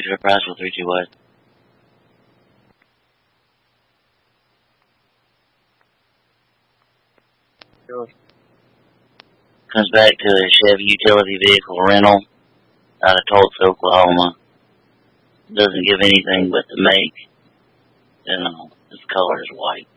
Roger, Pricefield 32 West. Comes back to a Chevy utility vehicle rental out of Tulsa, Oklahoma. Doesn't give anything but the make. And its color is white.